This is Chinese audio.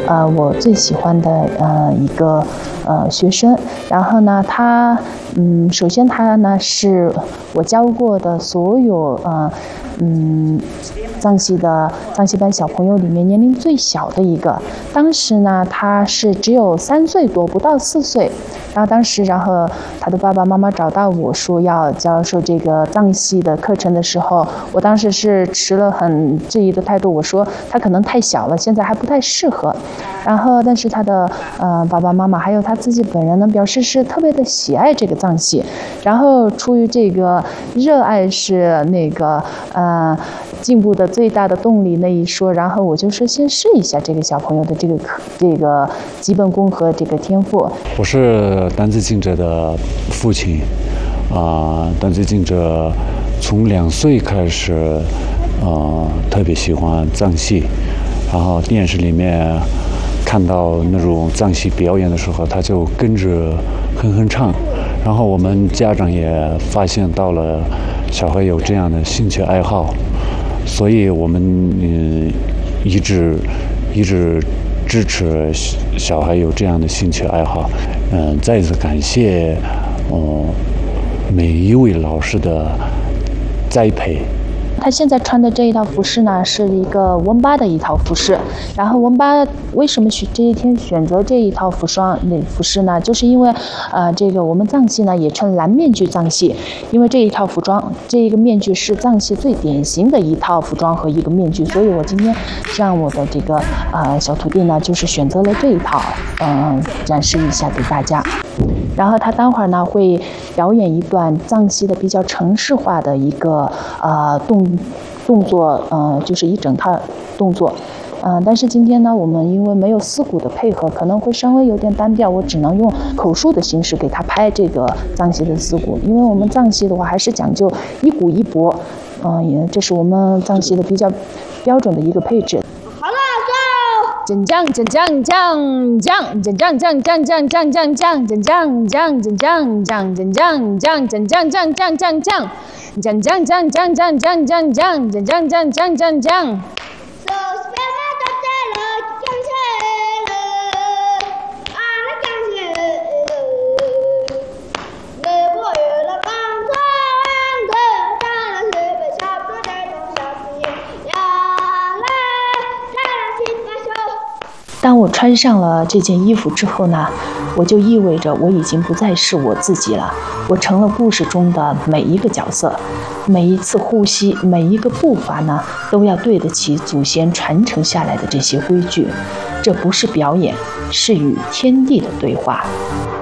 我最喜欢的一个学生。然后呢，他首先他呢是我教过的所有藏戏班小朋友里面年龄最小的一个。当时呢，他是只有3岁多，不到4岁。然后他的爸爸妈妈找到我说要教授这个藏戏的课程的时候，我当时是持了很质疑的态度，我说他可能太小了，现在还不太适合。然后但是他的爸爸妈妈还有他自己本人呢，表示是特别的喜爱这个藏戏。然后出于这个热爱是那个进步的最大的动力那一说，然后我就说先试一下这个小朋友的这个基本功和这个天赋。 我是丹子敬者的父亲，丹子敬者从2岁开始，特别喜欢藏戏，然后电视里面看到那种藏戏表演的时候，他就跟着哼唱。然后我们家长也发现到了小孩有这样的兴趣爱好，所以我们一直支持小孩有这样的兴趣爱好。再次感谢每一位老师的栽培。 他现在穿的这一套服饰呢，是一个温巴的一套服饰。然后温巴为什么这一天选择这一套服饰呢？就是因为这个我们藏戏呢也称蓝面具藏戏，因为这一套服装，这一个面具是藏戏最典型的一套服装和一个面具，所以我今天让我的这个小徒弟呢，就是选择了这一套，展示一下给大家。然后他待会儿呢会表演一段藏戏的比较程式化的一个动作，就是一整套动作。但是今天呢，我们因为没有4鼓的配合，可能会稍微有点单调，我只能用口述的形式给他拍这个藏戏的4鼓。因为我们藏戏的话还是讲究1鼓1拨，这是我们藏戏的比较标准的一个配置。真将真将将将真将将将将将将将真将将真将将真将将真将将将将将将将将将将将将将真将将将将将。当我穿上了这件衣服之后呢，我就意味着我已经不再是我自己了，我成了故事中的每一个角色，每一次呼吸，每一个步伐呢，都要对得起祖先传承下来的这些规矩。这不是表演，是与天地的对话。